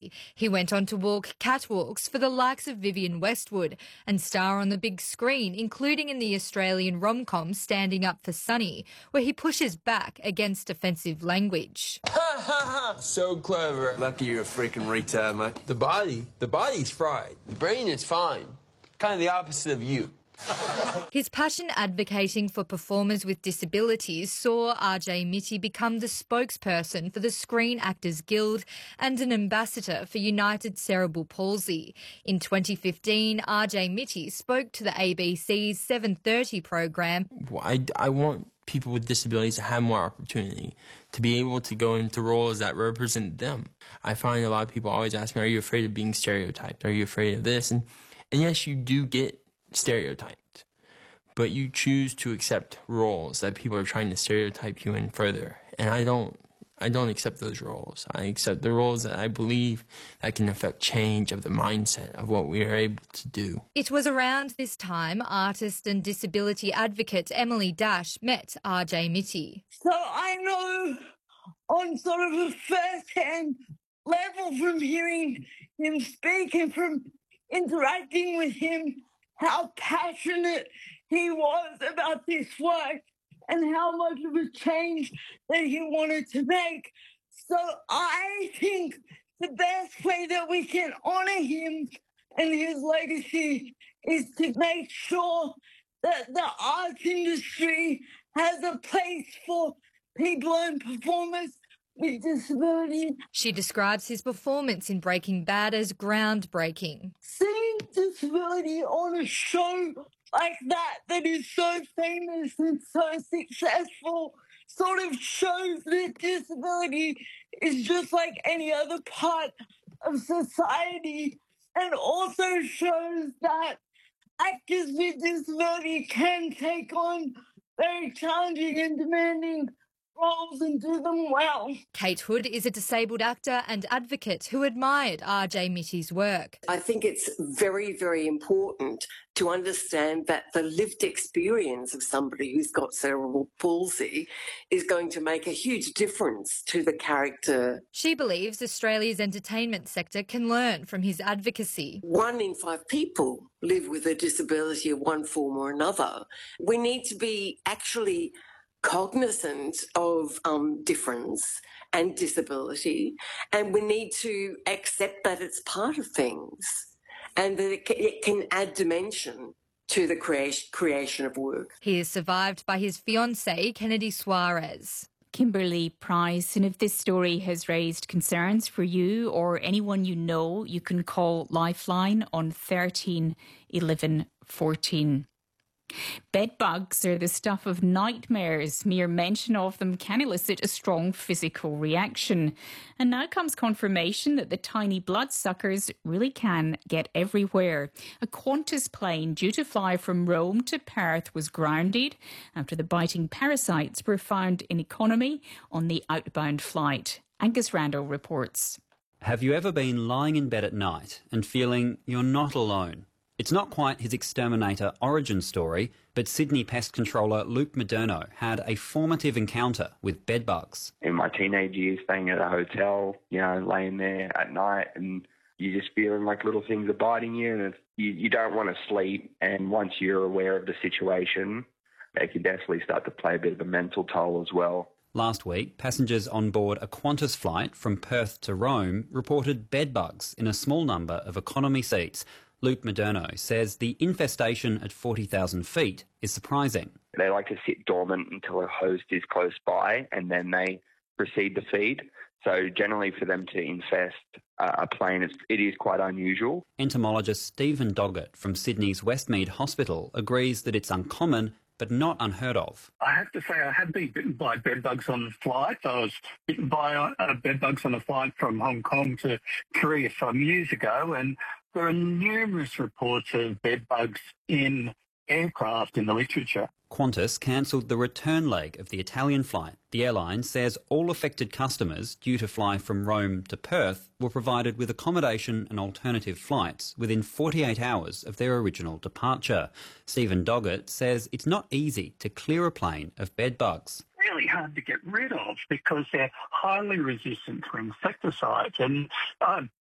He went on to walk catwalks for the likes of Vivienne Westwood and star on the big screen, including in the Australian rom-com Standing Up for Sunny, where he pushes back against offensive language. Ha ha ha! So clever. Lucky you're a freaking retard, mate. The body's fried. The brain is fine. Kind of the opposite of you. His passion advocating for performers with disabilities saw RJ Mitty become the spokesperson for the Screen Actors Guild and an ambassador for United Cerebral Palsy. In 2015, RJ Mitty spoke to the ABC's 7:30 program. I want people with disabilities to have more opportunity, to be able to go into roles that represent them. I find a lot of people always ask me, are you afraid of being stereotyped? Are you afraid of this? And yes, you do get stereotyped, but you choose to accept roles that people are trying to stereotype you in further. And I don't accept those roles. I accept the roles that I believe that can affect change of the mindset of what we are able to do. It was around this time artist and disability advocate Emily Dash met RJ Mitty. So I know on sort of a first-hand level from hearing him speak and from interacting with him how passionate he was about this work and how much of a change that he wanted to make. So I think the best way that we can honour him and his legacy is to make sure that the arts industry has a place for people and performers with disability. She describes his performance in Breaking Bad as groundbreaking. Seeing disability on a show like that is so famous and so successful sort of shows that disability is just like any other part of society, and also shows that actors with disability can take on very challenging and demanding roles and do them well. Kate Hood is a disabled actor and advocate who admired RJ Mitty's work. I think it's very, very important to understand that the lived experience of somebody who's got cerebral palsy is going to make a huge difference to the character. She believes Australia's entertainment sector can learn from his advocacy. 1 in 5 people live with a disability of one form or another. We need to be actually cognizant of difference and disability, and we need to accept that it's part of things and that it can add dimension to the creation of work. He is survived by his fiancée, Kennedy Suarez. Kimberly Price, and if this story has raised concerns for you or anyone you know, you can call Lifeline on 13 11 14. Bed bugs are the stuff of nightmares. Mere mention of them can elicit a strong physical reaction. And now comes confirmation that the tiny bloodsuckers really can get everywhere. A Qantas plane due to fly from Rome to Perth was grounded after the biting parasites were found in economy on the outbound flight. Angus Randall reports. Have you ever been lying in bed at night and feeling you're not alone? It's not quite his exterminator origin story, but Sydney pest controller Luke Moderno had a formative encounter with bedbugs. In my teenage years, staying at a hotel, laying there at night, and you're just feeling like little things are biting you, and you don't want to sleep. And once you're aware of the situation, it can definitely start to play a bit of a mental toll as well. Last week, passengers on board a Qantas flight from Perth to Rome reported bedbugs in a small number of economy seats. Luke Moderno says the infestation at 40,000 feet is surprising. They like to sit dormant until a host is close by and then they proceed to feed. So generally for them to infest a plane, it is quite unusual. Entomologist Stephen Doggett from Sydney's Westmead Hospital agrees that it's uncommon but not unheard of. I have to say I have been bitten by bedbugs on flights. I was bitten by bedbugs on a flight from Hong Kong to Korea some years ago, and there are numerous reports of bedbugs in aircraft in the literature. Qantas cancelled the return leg of the Italian flight. The airline says all affected customers due to fly from Rome to Perth were provided with accommodation and alternative flights within 48 hours of their original departure. Stephen Doggett says it's not easy to clear a plane of bedbugs. Really hard to get rid of because they're highly resistant to insecticides, and I've